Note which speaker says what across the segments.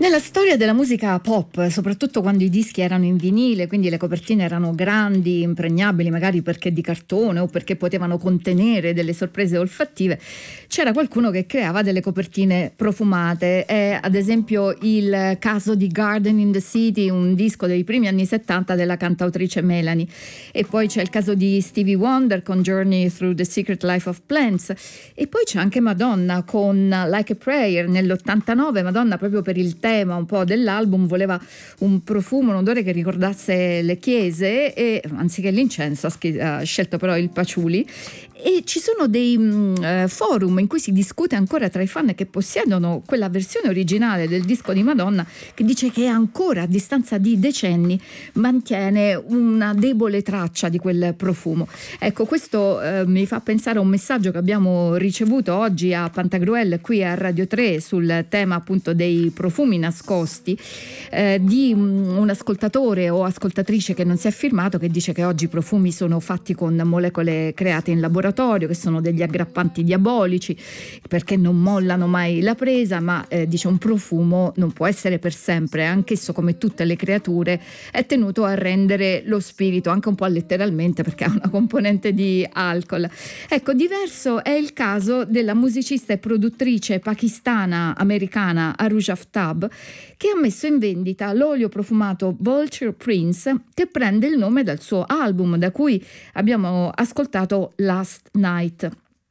Speaker 1: Nella storia della musica pop, soprattutto quando i dischi erano in vinile, quindi le copertine erano grandi, impregnabili, magari perché di cartone o perché potevano contenere delle sorprese olfattive, c'era qualcuno che creava delle copertine profumate. È ad esempio il caso di Garden in the City, un disco dei primi anni 70 della cantautrice Melanie. E poi c'è il caso di Stevie Wonder con Journey Through the Secret Life of Plants. E poi c'è anche Madonna con Like a Prayer nell'89. Madonna, proprio per il tema un po' dell'album, voleva un profumo, un odore che ricordasse le chiese e anziché l'incenso ha scelto però il patchouli. E ci sono dei forum in cui si discute ancora tra i fan che possiedono quella versione originale del disco di Madonna, che dice che ancora a distanza di decenni mantiene una debole traccia di quel profumo. Ecco, questo mi fa pensare a un messaggio che abbiamo ricevuto oggi a Pantagruel qui a Radio 3 sul tema appunto dei profumi nascosti, di un ascoltatore o ascoltatrice che non si è firmato, che dice che oggi i profumi sono fatti con molecole create in laboratorio, che sono degli aggrappanti diabolici perché non mollano mai la presa, ma dice un profumo non può essere per sempre, anch'esso come tutte le creature è tenuto a rendere lo spirito, anche un po' letteralmente perché ha una componente di alcol. Ecco, diverso è il caso della musicista e produttrice pakistana americana Aruj Aftab, che ha messo in vendita l'olio profumato Vulture Prince, che prende il nome dal suo album da cui abbiamo ascoltato Last Night.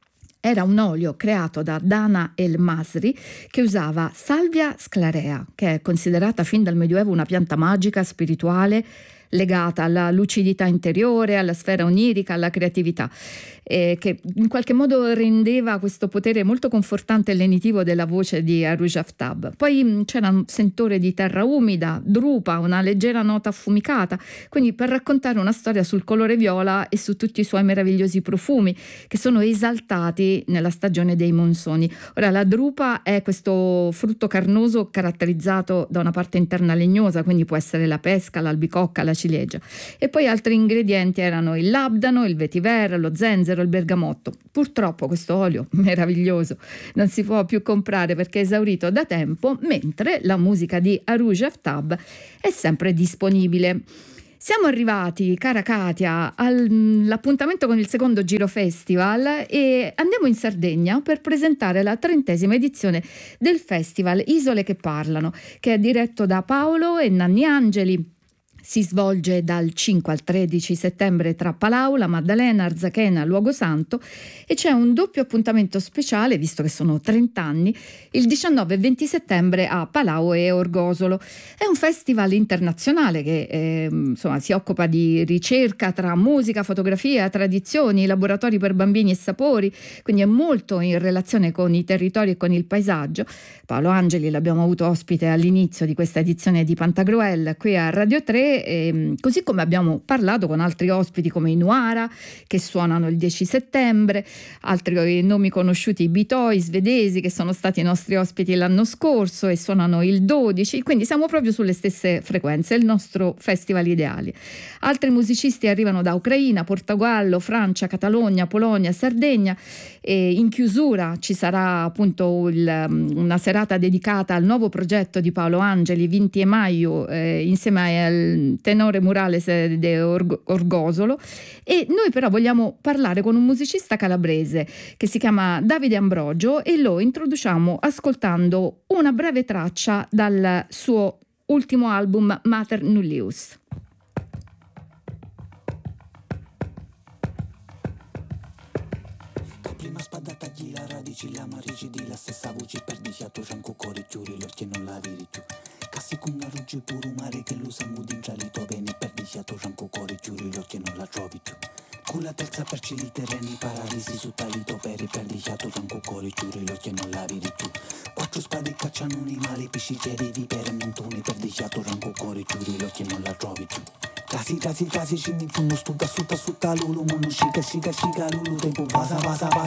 Speaker 1: Era un olio creato da Dana El Masri che usava Salvia sclarea, che è considerata fin dal Medioevo una pianta magica, spirituale, legata alla lucidità interiore, alla sfera onirica, alla creatività, che in qualche modo rendeva questo potere molto confortante e lenitivo della voce di Aruj Aftab. Poi c'era un sentore di terra umida, drupa, una leggera nota affumicata, quindi per raccontare una storia sul colore viola e su tutti i suoi meravigliosi profumi che sono esaltati nella stagione dei monsoni. Ora, la drupa è questo frutto carnoso caratterizzato da una parte interna legnosa, quindi può essere la pesca, l'albicocca, la ciliegia, e poi altri ingredienti erano il labdano, il vetiver, lo zenzero, il bergamotto. Purtroppo questo olio meraviglioso non si può più comprare perché è esaurito da tempo, mentre la musica di Aruj Aftab è sempre disponibile. Siamo arrivati, cara Katia, all'appuntamento con il secondo Giro Festival e andiamo in Sardegna per presentare la 30ª edizione del festival Isole che Parlano, che è diretto da Paolo e Nanni Angeli. Si svolge dal 5 al 13 settembre tra Palau, La Maddalena, Arzachena, Luogo Santo, e c'è un doppio appuntamento speciale, visto che sono 30 anni, il 19 e 20 settembre a Palau e Orgosolo. È un festival internazionale che si occupa di ricerca tra musica, fotografia, tradizioni, laboratori per bambini e sapori, quindi è molto in relazione con i territori e con il paesaggio. Paolo Angeli l'abbiamo avuto ospite all'inizio di questa edizione di Pantagruel qui a Radio 3, così come abbiamo parlato con altri ospiti come i Nuara che suonano il 10 settembre, altri nomi conosciuti, i Bitoi svedesi che sono stati i nostri ospiti l'anno scorso e suonano il 12, quindi siamo proprio sulle stesse frequenze, il nostro festival ideale. Altri musicisti arrivano da Ucraina, Portogallo, Francia, Catalogna, Polonia, Sardegna, e in chiusura ci sarà appunto una serata dedicata al nuovo progetto di Paolo Angeli, Vinti e Maio, insieme al tenore Murales de Orgosolo. E noi però vogliamo parlare con un musicista calabrese che si chiama Davide Ambrogio e lo introduciamo ascoltando una breve traccia dal suo ultimo album Mater Nullius.
Speaker 2: Prima spada tagli la radici, la maricidi, la stessa voce per dichiato cianco cuore chiuri, l'orchie non la vedi più. Cassi con una rugge puro mare che lo sangue d'incialito bene per dichiato cianco cuore chiuri, l'orchie non la trovi più. Con la terza perci li terreni paralisi su talito per dichiato cianco cuore chiuri, l'orchie non la vedi più. Quattro spade cacciano animali, pisciceri, vipere, montoni per dichiato cianco cuore chiuri, l'orchie non la trovi più. Casi, scindi in fondo, sutta, lulu, mono, shiga, lulu, tempo, vaza,